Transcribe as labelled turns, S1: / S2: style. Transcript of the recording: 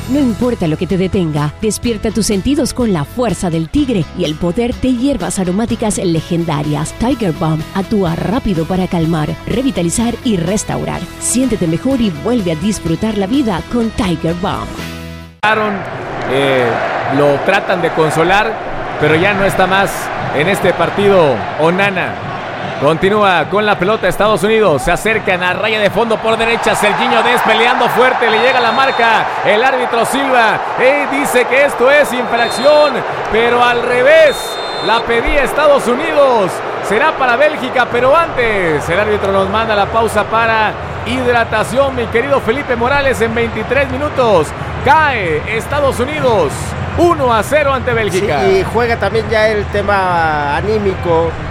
S1: No importa lo que te detenga, despierta tus sentidos con la fuerza del tigre y el poder de hierbas aromáticas legendarias. Tiger Balm actúa rápido para calmar, revitalizar y restaurar. Siéntete mejor y vuelve a disfrutar la vida con Tiger Balm.
S2: Lo tratan de consolar, pero ya no está más en este partido. Onana continúa con la pelota. Estados Unidos se acercan a raya de fondo por derecha. Serginho Dest peleando fuerte, le llega la marca. El árbitro Silva dice que esto es infracción, pero al revés, la pedía Estados Unidos. Será para Bélgica, pero antes el árbitro nos manda la pausa para hidratación, mi querido Felipe Morales. En 23 minutos cae Estados Unidos 1-0 ante Bélgica.
S3: Sí, y juega también ya el tema anímico.